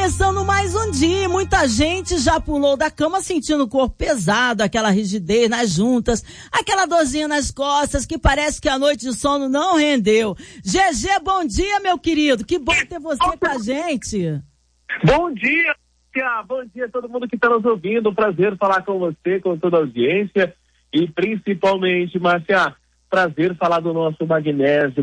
começando mais um dia. Muita gente já pulou da cama sentindo o corpo pesado, aquela rigidez nas juntas, aquela dorzinha nas costas que parece que a noite de sono não rendeu. GG, bom dia, meu querido. Que bom ter você com a gente. Bom dia, bom dia a todo mundo que está nos ouvindo. Prazer falar com você, com toda a audiência e principalmente, Márcia, prazer falar do nosso magnésio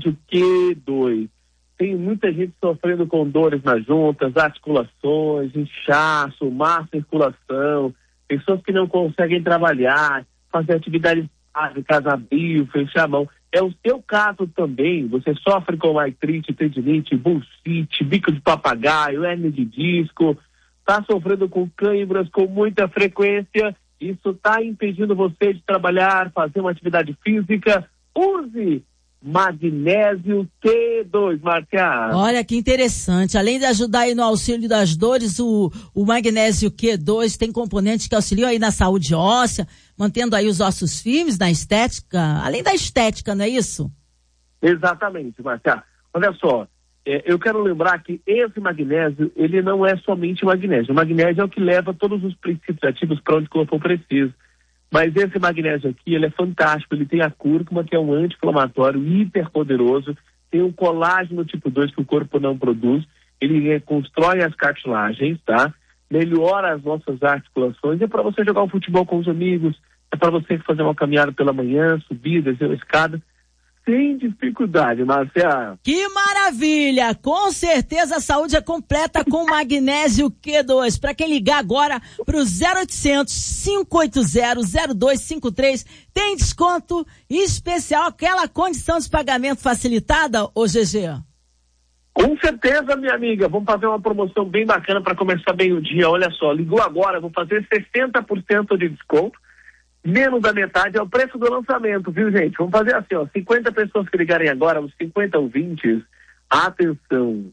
Q2. Tem muita gente sofrendo com dores nas juntas, articulações, inchaço, má circulação, pessoas que não conseguem trabalhar, fazer atividades básicas, abrir, fechar a mão. É o seu caso também, você sofre com artrite, tendinite, bursite, bico de papagaio, hérnia de disco, está sofrendo com cãibras com muita frequência, isso está impedindo você de trabalhar, fazer uma atividade física. Use magnésio Q2, Márcia. Olha que interessante, além de ajudar aí no auxílio das dores, o magnésio Q2 tem componentes que auxiliam aí na saúde óssea, mantendo aí os ossos firmes, na estética, além da estética, não é isso? Exatamente, Márcia. Olha só, eu quero lembrar que esse magnésio, ele não é somente magnésio. O magnésio é o que leva todos os princípios ativos para onde o corpo precisa. Mas esse magnésio aqui, ele é fantástico, ele tem a cúrcuma, que é um anti-inflamatório hiperpoderoso, tem um colágeno tipo 2 que o corpo não produz, ele reconstrói as cartilagens, tá? Melhora as nossas articulações, é para você jogar um futebol com os amigos, é para você fazer uma caminhada pela manhã, subir, descer uma escada, sem dificuldade, Márcia. Que maravilha! Com certeza a saúde é completa com magnésio Q2. Para quem ligar agora pro 0800 580 0253, tem desconto especial, aquela condição de pagamento facilitada, ô GG? Com certeza, minha amiga. Vamos fazer uma promoção bem bacana para começar bem o dia. Olha só, ligou agora, vou fazer 60% de desconto. Menos da metade é o preço do lançamento, viu, gente? Vamos fazer assim, ó, 50 pessoas que ligarem agora, os 50 ouvintes, atenção,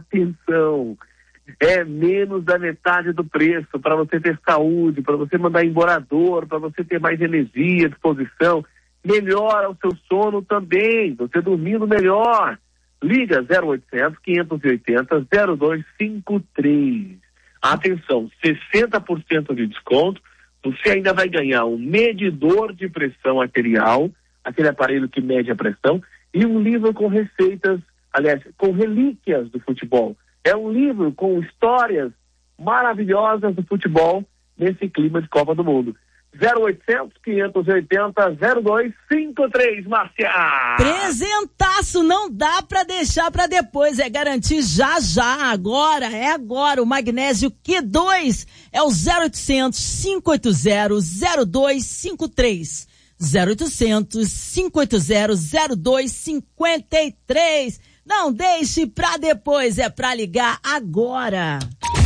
é menos da metade do preço, para você ter saúde, para você mandar embora a dor, para você ter mais energia, disposição, melhora o seu sono também, você dormindo melhor. Liga 0800 580 0253. Atenção, 60% de desconto. Você ainda vai ganhar um medidor de pressão arterial, aquele aparelho que mede a pressão, e um livro com receitas, aliás, com relíquias do futebol. É um livro com histórias maravilhosas do futebol nesse clima de Copa do Mundo. 0800 580 0253, Márcia. Presentaço, não dá pra deixar pra depois, é garantir já, agora, é agora. O magnésio Q2 é o 0800 580 0253. 0800 580 0253. Não deixe pra depois, é pra ligar agora.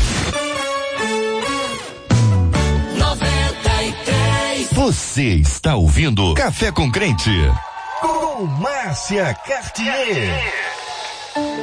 Você está ouvindo Café com Crente com Márcia Cartier.